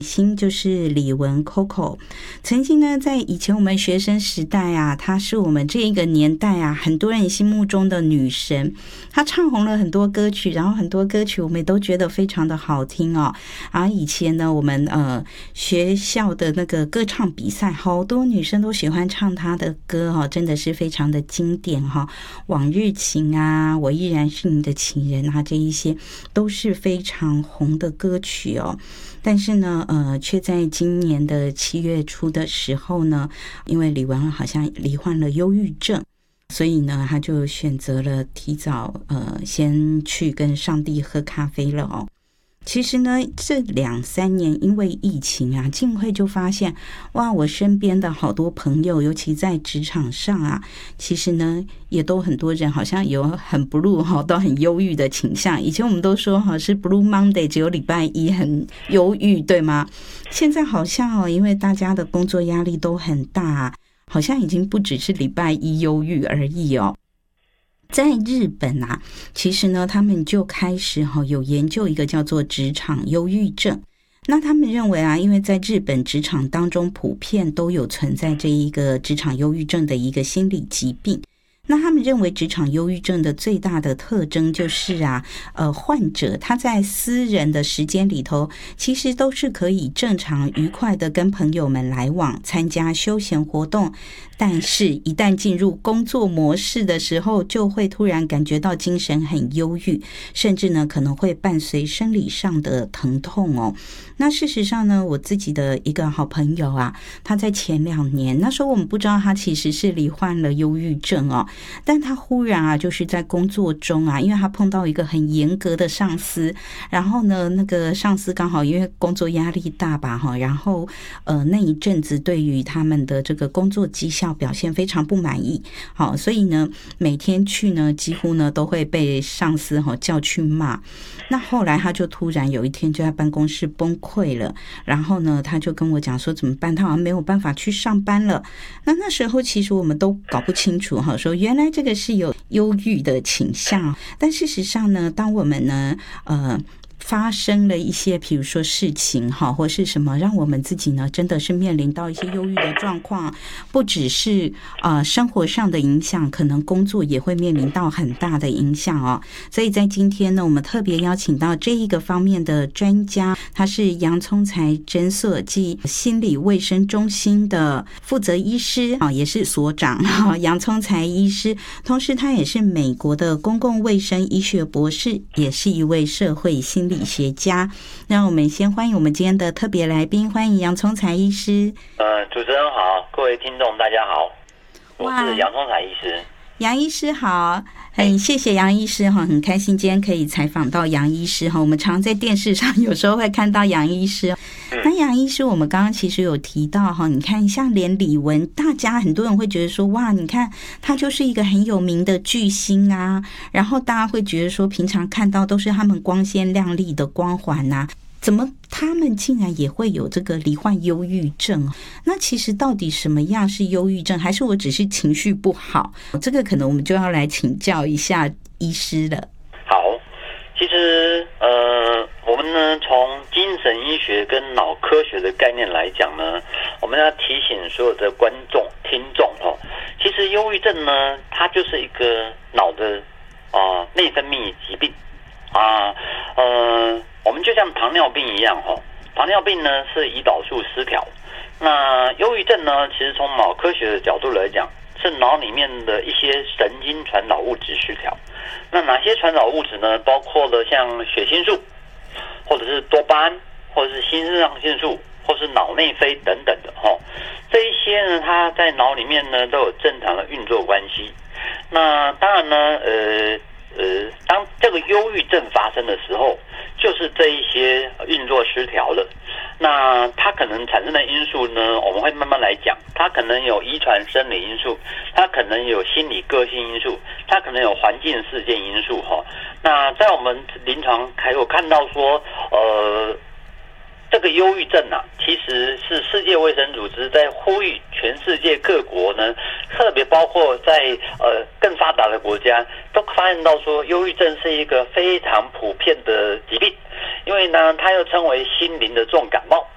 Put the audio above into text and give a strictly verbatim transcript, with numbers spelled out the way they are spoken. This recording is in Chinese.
星就是李玟 Coco， 曾经呢，在以前我们学生时代啊，她是我们这一个年代啊，很多人心目中的女神。她唱红了很多歌曲，然后很多歌曲我们也都觉得非常的好听哦。然后以前呢，我们呃学校的那个歌唱比赛，好多女生都喜欢唱她的歌哦，真的是非常的经典哈、哦。往日情啊，我依然是你的情人啊，这一些都是非常红的歌曲哦。但是呢，呃，却在今年的七月初的时候呢，因为李玟好像罹患了忧郁症，所以呢，他就选择了提早呃，先去跟上帝喝咖啡了哦。其实呢，这两三年因为疫情啊，静慧就发现，哇，我身边的好多朋友，尤其在职场上啊，其实呢，也都很多人好像有很 blue 哈，都很忧郁的倾向。以前我们都说哈是 blue Monday， 只有礼拜一很忧郁，对吗？现在好像哦，因为大家的工作压力都很大，好像已经不只是礼拜一忧郁而已哦。在日本啊，其实呢，他们就开始哈有研究一个叫做职场忧郁症。那他们认为啊，因为在日本职场当中普遍都有存在这一个职场忧郁症的一个心理疾病。那他们认为职场忧郁症的最大的特征就是啊，呃，患者他在私人的时间里头，其实都是可以正常愉快的跟朋友们来往，参加休闲活动。但是一旦进入工作模式的时候，就会突然感觉到精神很忧郁，甚至呢可能会伴随生理上的疼痛哦。那事实上呢，我自己的一个好朋友啊，他在前两年，那时候我们不知道他其实是罹患了忧郁症哦，但他忽然啊，就是在工作中啊，因为他碰到一个很严格的上司，然后呢，那个上司刚好因为工作压力大吧哈，然后呃那一阵子对于他们的这个工作绩效表现非常不满意，好，所以呢每天去呢几乎呢都会被上司哈叫去骂。那后来他就突然有一天就在办公室崩溃了，然后呢他就跟我讲说怎么办，他好像没有办法去上班了。那那时候其实我们都搞不清楚哈，说原来这个是有忧郁的倾向，但事实上呢，当我们呢呃发生了一些比如说事情哈，或是什么让我们自己呢真的是面临到一些忧郁的状况，不只是呃生活上的影响，可能工作也会面临到很大的影响哦。所以在今天呢，我们特别邀请到这一个方面的专家，他是洋葱财诊所及心理卫生中心的负责医师啊，也是所长哈，洋葱财医师，同时他也是美国的公共卫生医学博士，也是一位社会心理学家。让我们先欢迎我们今天的特别来宾，欢迎洋葱财医师。 呃，主持人好，各位听众大家好，我是洋葱财医师。 杨医师好，很谢谢杨医师哈，很开心今天可以采访到杨医师哈。我们常在电视上有时候会看到杨医师，那杨医师我们刚刚其实有提到哈，你看像连李玟，大家很多人会觉得说哇，你看他就是一个很有名的巨星啊，然后大家会觉得说平常看到都是他们光鲜亮丽的光环啊，怎么他们竟然也会有这个罹患忧郁症？那其实到底什么样是忧郁症，还是我只是情绪不好？这个可能我们就要来请教一下医师了。 好，其实呃，我们呢从精神医学跟脑科学的概念来讲呢，我们要提醒所有的观众听众哦，其实忧郁症呢，它就是一个脑的啊、呃、内分泌疾病啊，呃。我们就像糖尿病一样哈，糖尿病呢是胰岛素失调，那忧郁症呢，其实从脑科学的角度来讲，是脑里面的一些神经传导物质失调。那哪些传导物质呢？包括了像血清素，或者是多巴胺，或者是新肾上腺素，或是脑内啡等等的哈。这一些呢，它在脑里面呢都有正常的运作关系。那当然呢，呃。呃，当这个忧郁症发生的时候，就是这一些运作失调了。那它可能产生的因素呢，我们会慢慢来讲。它可能有遗传生理因素，它可能有心理个性因素，它可能有环境事件因素哈。那在我们临床还有看到说，呃。这个忧郁症啊，其实是世界卫生组织在呼吁全世界各国呢，特别包括在呃更发达的国家，都发现到说，忧郁症是一个非常普遍的疾病，因为呢，它又称为心灵的重感冒。